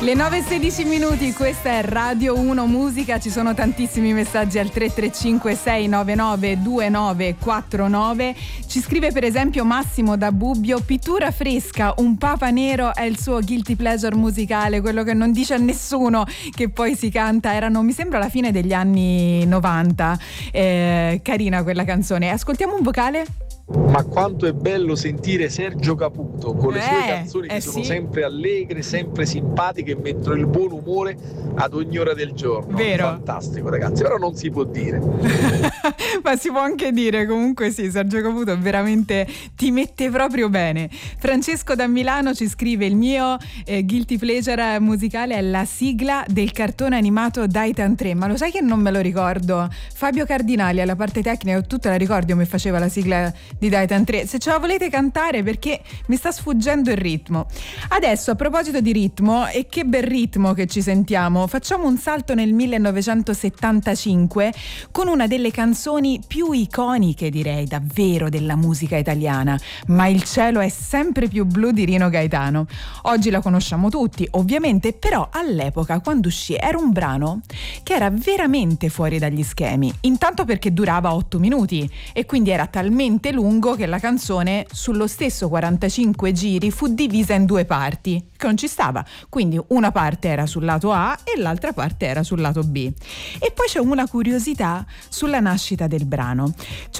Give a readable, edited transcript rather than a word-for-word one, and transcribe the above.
Le 9:16 minuti, questa è Radio 1 Musica, ci sono tantissimi messaggi al 335 699 2949. Ci scrive per esempio Massimo da Bubbio: pittura fresca, un papa nero è il suo guilty pleasure musicale, quello che non dice a nessuno, che poi si canta, erano mi sembra la fine degli anni 90, carina quella canzone. Ascoltiamo un vocale. Ma quanto è bello sentire Sergio Caputo con le sue canzoni che sono sempre allegre, sempre simpatiche e mettono il buon umore ad ogni ora del giorno. Vero. Fantastico, ragazzi, però non si può dire. Ma si può anche dire, comunque sì, Sergio Caputo veramente ti mette proprio bene. Francesco da Milano ci scrive: il mio guilty pleasure musicale è la sigla del cartone animato Daitan 3. Ma lo sai che non me lo ricordo? Fabio Cardinali alla parte tecnica, tu te la ricordi come faceva la sigla di Daitan 3? Se ce la volete cantare, perché mi sta sfuggendo il ritmo. Adesso, a proposito di ritmo, e che bel ritmo che ci sentiamo, facciamo un salto nel 1975 con una delle canzoni più iconiche, direi davvero, della musica italiana, Ma il cielo è sempre più blu di Rino Gaetano. Oggi la conosciamo tutti, ovviamente, però all'epoca, quando uscì, era un brano che era veramente fuori dagli schemi, intanto perché durava 8 minuti e quindi era talmente lungo che la canzone, sullo stesso 45 giri, fu divisa in due parti, che non ci stava, quindi una parte era sul lato A e l'altra parte era sul lato B. E poi c'è una curiosità sulla nascita del brano, cioè